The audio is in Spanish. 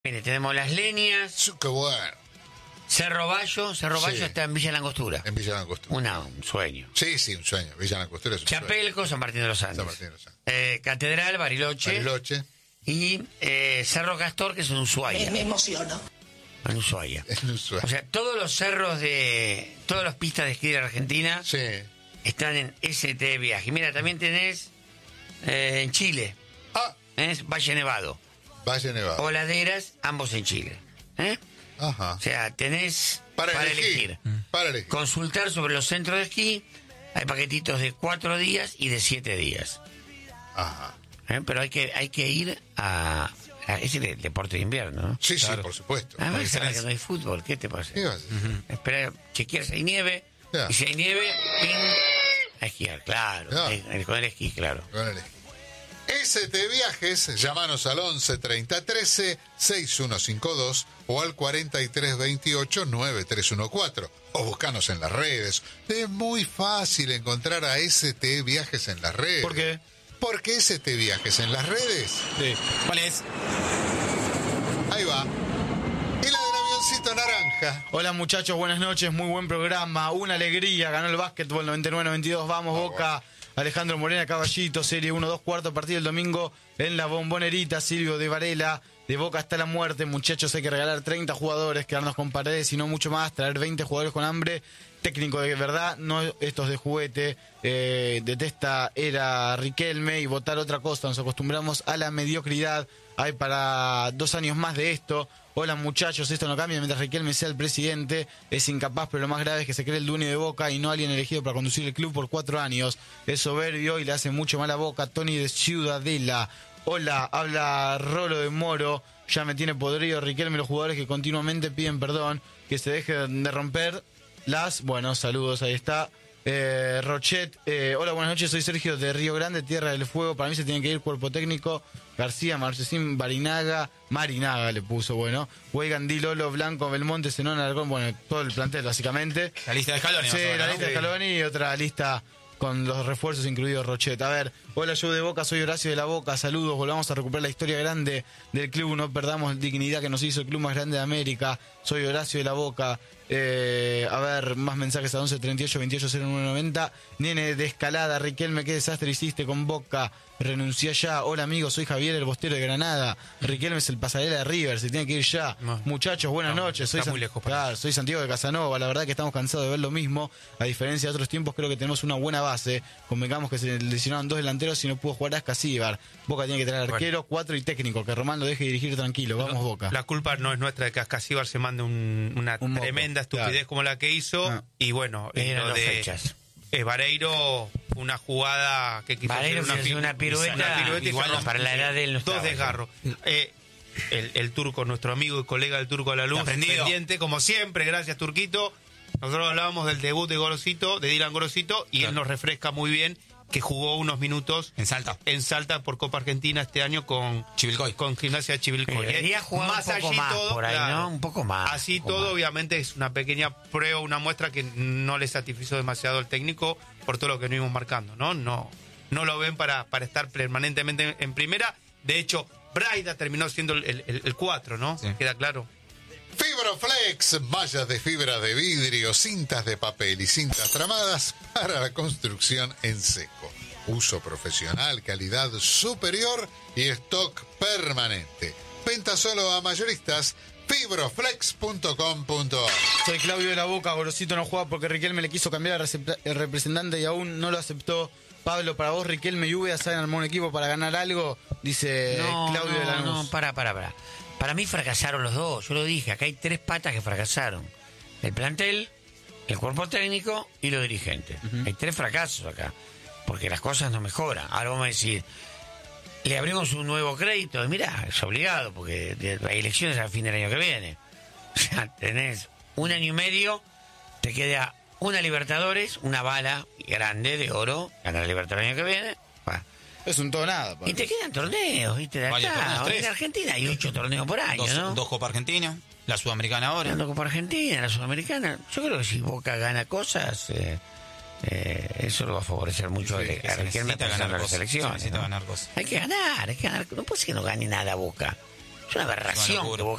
Mire, tenemos Las Leñas, Qué bueno. Cerro Bayo. Cerro Bayo Sí. está en Villa Langostura. En Villa Langostura. Un sueño. Sí, un sueño. Villa Langostura es un Chapelco, San Martín de los Andes. San Martín de los Andes. Catedral, Bariloche. Bariloche. Y Cerro Castor, que es en Ushuaia. Me emociono. En Ushuaia. En Ushuaia. O sea, todos los cerros todas las pistas de esquí de la Argentina Sí. están en ST Viaje. Mira, también tenés en Chile, es Valle Nevado. Valle Nevado. O Laderas, ambos en Chile. Ajá. O sea, tenés Para elegir. Para elegir. Consultar sobre los centros de esquí. Hay paquetitos de 4 días y de 7 días. Ajá. Pero hay que ir a es el deporte de invierno, ¿no? Sí, claro. Sí, por supuesto. A ver, sabes que no hay fútbol, ¿qué te pasa? ¿Qué vas a hacer? Espera, chequear si hay nieve. Ya. Y si hay nieve, ¡ping! A esquiar, claro. Ya. Con el esquí, claro. Con el esquí. ST Viajes, llámanos al 11 30 13 6152 o al 43 28 9314 o buscanos en las redes. Es muy fácil encontrar a ST Viajes en las redes. ¿Por qué? Porque ST Viajes en las redes. Sí. ¿Cuál es? Ahí va. Y la del avioncito naranja. Hola muchachos, buenas noches, muy buen programa, una alegría, ganó el básquetbol 99-92, vamos Boca. Bueno. Alejandro Morena, Caballito, Serie 1-2, cuarto partido el domingo en la Bombonerita, Silvio de Varela, de Boca hasta la muerte, muchachos, hay que regalar 30 jugadores, quedarnos con Paredes y no mucho más, traer 20 jugadores con hambre, técnico de verdad, no estos de juguete, detesta era Riquelme y votar otra cosa, nos acostumbramos a la mediocridad, hay para 2 años más de esto. Hola muchachos, esto no cambia mientras Riquelme sea el presidente, es incapaz, pero lo más grave es que se cree el dueño de Boca y no alguien elegido para conducir el club por 4 años. Es soberbio y le hace mucho mal a Boca. Tony de Ciudadela. Hola, habla Rolo de Moro, ya me tiene podrido Riquelme, los jugadores que continuamente piden perdón, que se dejen de romper las... Bueno, saludos, ahí está. Rochet, hola, buenas noches, soy Sergio de Río Grande, Tierra del Fuego, para mí se tiene que ir cuerpo técnico, García, Marcesín, Marinaga le puso, bueno, Weigan, Di, Lolo, Blanco, Belmonte, Zenón, Alarcón, bueno, todo el plantel básicamente. La lista de Scaloni. Sí, la lista de Scaloni y otra lista con los refuerzos incluidos Rochet. A ver, hola, yo de Boca, soy Horacio de la Boca, saludos, volvamos a recuperar la historia grande del club, no perdamos la dignidad que nos hizo el club más grande de América, soy Horacio de la Boca. A ver, más mensajes a 11 38 28 0990. Nene de Escalada, Riquelme, qué desastre hiciste con Boca, renunciá ya. Hola amigos, soy Javier, el bostero de Granada. Riquelme es el pasarela de River, se tiene que ir ya. No. Muchachos, buenas noches. Está muy lejos. Claro, soy Santiago de Casanova, la verdad que estamos cansados de ver lo mismo. A diferencia de otros tiempos, creo que tenemos una buena base. Convengamos que se lesionaron 2 delanteros y no pudo jugar Ascasíbar. Boca tiene que tener arquero, 4 y técnico, que Román lo deje dirigir tranquilo. Vamos Boca. La culpa no es nuestra de que Ascasíbar se mande una tremenda estupidez, claro, como la que hizo. Y bueno, lo de Vareiro, una jugada que quiso hacer una pirueta igual para la edad del 2 desgarros. El turco, nuestro amigo y colega del Turco a la Luz, pendiente, como siempre, gracias Turquito. Nosotros hablábamos del debut de Gorosito, de Dylan Gorosito, y él nos refresca muy bien que jugó unos minutos en Salta por Copa Argentina este año con Chivilcoy, con Gimnasia de Chivilcoy. Debería jugar más un poco más todo, por ahí, claro, ¿no? Un poco más. Así todo, más. Obviamente es una pequeña prueba, una muestra que no le satisfizo demasiado al técnico por todo lo que nos íbamos marcando, ¿no? No lo ven para estar permanentemente en primera. De hecho, Braida terminó siendo el 4, ¿no? Sí. Queda claro. Fibroflex, mallas de fibra de vidrio, cintas de papel y cintas tramadas para la construcción en seco. Uso profesional, calidad superior y stock permanente. Venta solo a mayoristas. Fibroflex.com.ar. Soy Claudio de la Boca, Gorosito no juega porque Riquelme le quiso cambiar el representante y aún no lo aceptó. Pablo, para vos Riquelme y Úbeda saben armar un equipo para ganar algo, dice Claudio de la No, para mí fracasaron los dos, yo lo dije, acá hay 3 patas que fracasaron. El plantel, el cuerpo técnico y los dirigentes. Hay 3 fracasos acá, porque las cosas no mejoran. Ahora vamos a decir, le abrimos un nuevo crédito, y mirá, es obligado, porque hay elecciones al fin del año que viene. O sea, tenés 1 año y medio, te queda una Libertadores, una bala grande de oro, ganar la Libertadores el año que viene. Es un todo nada. Y te quedan torneos, ¿viste? En Argentina hay 8 torneos por año, ¿no? 2 Copa Argentina, la Sudamericana ahora. 2 Copa Argentina, la Sudamericana. Yo creo que si Boca gana cosas, eso lo va a favorecer mucho a Riquelme pasando las elecciones. Necesita ganar cosas. Hay que ganar. No puede ser que no gane nada Boca. Es una aberración que Boca